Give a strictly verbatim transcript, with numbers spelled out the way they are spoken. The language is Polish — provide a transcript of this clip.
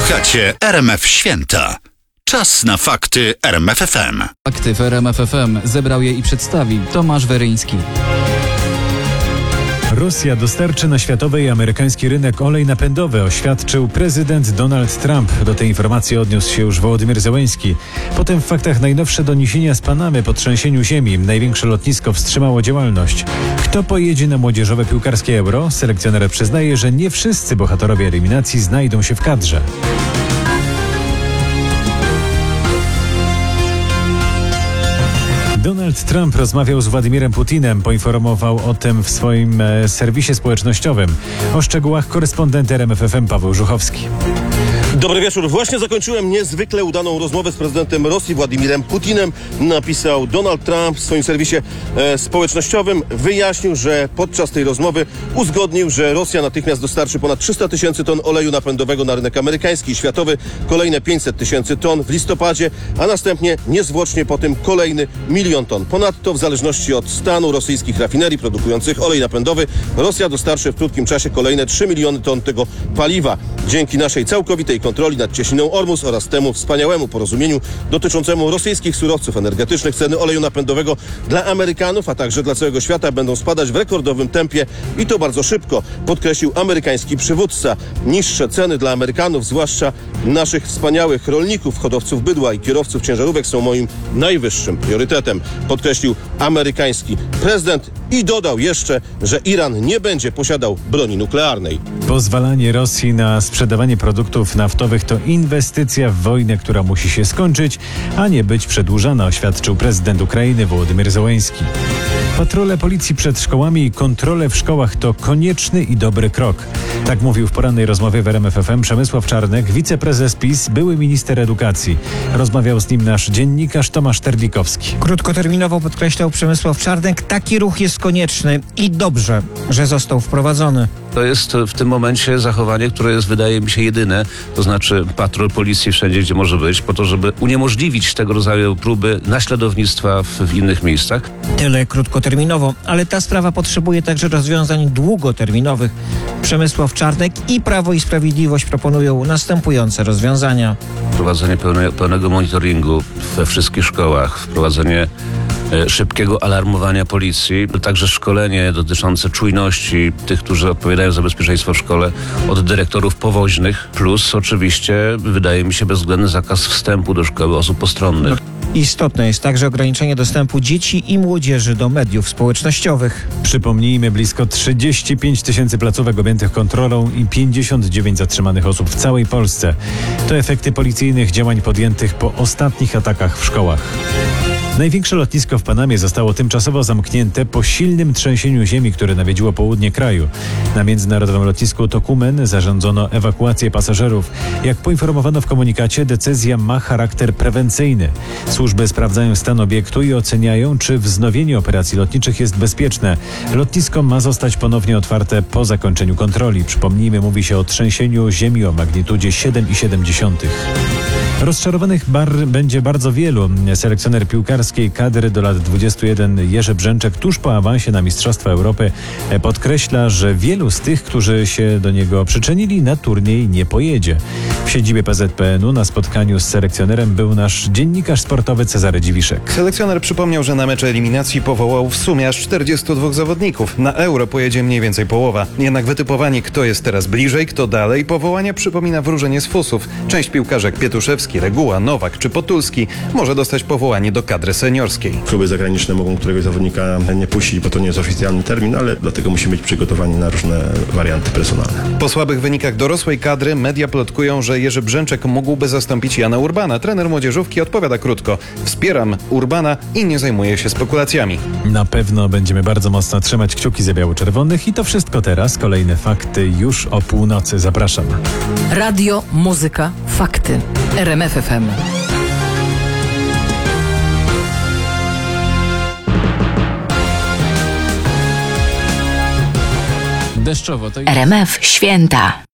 Słuchacie R M F Święta. Czas na fakty R M F F M. Fakty w R M F F M zebrał je i przedstawi Tomasz Weryński. Rosja dostarczy na światowy i amerykański rynek olej napędowy, oświadczył prezydent Donald Trump. Do tej informacji odniósł się już Wołodymyr Zełenski. Potem w faktach najnowsze doniesienia z Panamy po trzęsieniu ziemi. Największe lotnisko wstrzymało działalność. Kto pojedzie na młodzieżowe piłkarskie Euro? Selekcjoner przyznaje, że nie wszyscy bohaterowie eliminacji znajdą się w kadrze. Donald Trump rozmawiał z Władimirem Putinem, poinformował o tym w swoim e, serwisie społecznościowym. O szczegółach korespondent R M F F M Paweł Żuchowski. Dobry wieczór. Właśnie zakończyłem niezwykle udaną rozmowę z prezydentem Rosji Władimirem Putinem. Napisał Donald Trump w swoim serwisie e, społecznościowym. Wyjaśnił, że podczas tej rozmowy uzgodnił, że Rosja natychmiast dostarczy ponad trzysta tysięcy ton oleju napędowego na rynek amerykański i światowy, kolejne pięćset tysięcy ton w listopadzie, a następnie niezwłocznie po tym kolejny milion ton. Ponadto w zależności od stanu rosyjskich rafinerii produkujących olej napędowy, Rosja dostarczy w krótkim czasie kolejne trzy miliony ton tego paliwa. Dzięki naszej całkowitej kontroli nad cieśniną Ormus oraz temu wspaniałemu porozumieniu dotyczącemu rosyjskich surowców energetycznych, ceny oleju napędowego dla Amerykanów, a także dla całego świata będą spadać w rekordowym tempie i to bardzo szybko, podkreślił amerykański przywódca. Niższe ceny dla Amerykanów, zwłaszcza naszych wspaniałych rolników, hodowców bydła i kierowców ciężarówek są moim najwyższym priorytetem, podkreślił amerykański prezydent i dodał jeszcze, że Iran nie będzie posiadał broni nuklearnej. Pozwalanie Rosji na sprzedawanie produktów naftowych to inwestycja w wojnę, która musi się skończyć, a nie być przedłużana, oświadczył prezydent Ukrainy Wołodymyr Zełenski. Patrole policji przed szkołami i kontrole w szkołach to konieczny i dobry krok. Tak mówił w porannej rozmowie w R M F F M Przemysław Czarnek, wiceprezes PiS, były minister edukacji. Rozmawiał z nim nasz dziennikarz Tomasz Terlikowski. Krótkoterminowo podkreślał Przemysław Czarnek, taki ruch jest konieczny i dobrze, że został wprowadzony. To jest w tym momencie zachowanie, które jest, wydaje mi się, jedyne, to znaczy patrol policji wszędzie, gdzie może być, po to, żeby uniemożliwić tego rodzaju próby naśladownictwa w, w innych miejscach. Tyle krótkoterminowo, ale ta sprawa potrzebuje także rozwiązań długoterminowych. Przemysław Czarnek i Prawo i Sprawiedliwość proponują następujące rozwiązania. Wprowadzenie pełne, pełnego monitoringu we wszystkich szkołach, wprowadzenie e, szybkiego alarmowania policji, także szkolenie dotyczące czujności tych, którzy odpowiadają za bezpieczeństwo w szkole, od dyrektorów powoźnych, plus oczywiście, wydaje mi się, bezwzględny zakaz wstępu do szkoły osób postronnych. Istotne jest także ograniczenie dostępu dzieci i młodzieży do mediów społecznościowych. Przypomnijmy, blisko trzydzieści pięć tysięcy placówek objętych kontrolą i pięćdziesiąt dziewięć zatrzymanych osób w całej Polsce. To efekty policyjnych działań podjętych po ostatnich atakach w szkołach. Największe lotnisko w Panamie zostało tymczasowo zamknięte po silnym trzęsieniu ziemi, które nawiedziło południe kraju. Na międzynarodowym lotnisku Tocumen zarządzono ewakuację pasażerów. Jak poinformowano w komunikacie, decyzja ma charakter prewencyjny. Służby sprawdzają stan obiektu i oceniają, czy wznowienie operacji lotniczych jest bezpieczne. Lotnisko ma zostać ponownie otwarte po zakończeniu kontroli. Przypomnijmy, mówi się o trzęsieniu ziemi o magnitudzie siedem przecinek siedem. Rozczarowanych bar będzie bardzo wielu. Selekcjoner piłkarskiej kadry do lat dwudziestu jeden Jerzy Brzęczek tuż po awansie na Mistrzostwa Europy podkreśla, że wielu z tych, którzy się do niego przyczynili, na turniej nie pojedzie. W siedzibie P Z P N u na spotkaniu z selekcjonerem był nasz dziennikarz sportowy Cezary Dziwiszek. Selekcjoner przypomniał, że na mecze eliminacji powołał w sumie aż czterdziestu dwóch zawodników. Na Euro pojedzie mniej więcej połowa. Jednak wytypowanie, kto jest teraz bliżej, kto dalej, powołania przypomina wróżenie z fusów. Część piłkarzy jak Pietuszewski, Reguła, Nowak czy Potulski może dostać powołanie do kadry seniorskiej. Kluby zagraniczne mogą któregoś zawodnika nie puścić, bo to nie jest oficjalny termin, ale dlatego musimy być przygotowani na różne warianty personalne. Po słabych wynikach dorosłej kadry media plotkują, że Jerzy Brzęczek mógłby zastąpić Jana Urbana. Trener młodzieżówki odpowiada krótko: wspieram Urbana i nie zajmuję się spekulacjami. Na pewno będziemy bardzo mocno trzymać kciuki za biało-czerwonych i to wszystko teraz. Kolejne fakty już o północy. Zapraszam. Radio, muzyka, fakty. R M F F M. Deszczowo to jest... R M F Święta.